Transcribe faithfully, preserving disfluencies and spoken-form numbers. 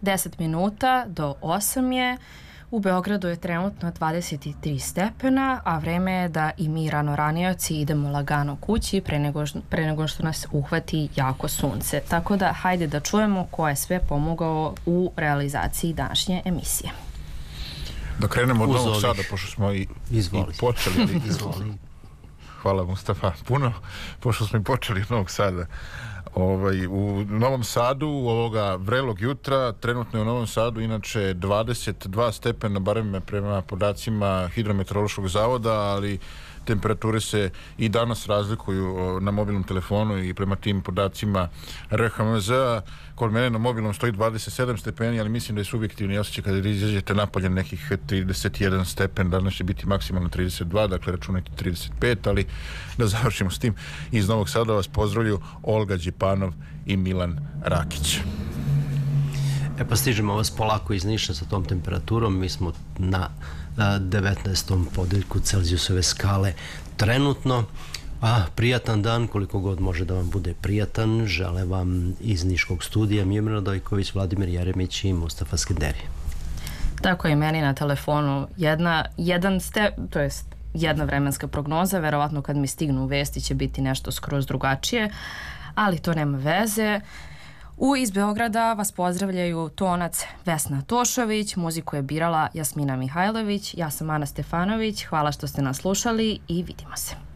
deset minuta do osam je. U Beogradu je trenutno dvadeset tri stepena, a vreme je da i mi ranoranioci idemo lagano kući pre nego, što, pre nego što nas uhvati jako sunce. Tako da hajde da čujemo ko je sve pomogao u realizaciji današnje emisije. Da krenemo od Novog Sada, pošto smo i, i počeli. Izvoli. Hvala Mustafa puno, pošto smo i počeli od Novog Sada. Ovaj, u Novom Sadu ovoga vrelog jutra, trenutno je u Novom Sadu inače dvadeset dva stepena, barem prema podacima Hidrometeorološkog zavoda, ali temperature se i danas razlikuju na mobilnom telefonu i prema tim podacima R H M Z-a. Kod mene na mobilnom stoji dvadeset sedam stepeni, ali mislim da je subjektivni osjećaj kada izađete napolje nekih trideset jedan stepen, danas će biti maksimalno trideset dva, dakle računajte trideset pet, ali da završimo s tim. Iz Novog Sada vas pozdravlju Olga Đipanov i Milan Rakić. E pa stižemo vas polako iz Niša sa tom temperaturom. Mi smo na devetnaestom podeljku Celzijusove skale trenutno. A, prijatan dan, koliko god može da vam bude prijatan. Žele vam iz Niškog studija Miodrag Radojković, Vladimir Jeremić i Mustafa Skenderi. Tako je meni na telefonu jedna, jedan step, to jest jedna vremenska prognoza, verovatno kad mi stignu vesti će biti nešto skroz drugačije, ali to nema veze. U iz Beograda vas pozdravljaju tonac Vesna Tošović, muziku je birala Jasmina Mihajlović, ja sam Ana Stefanović, hvala što ste nas slušali i vidimo se.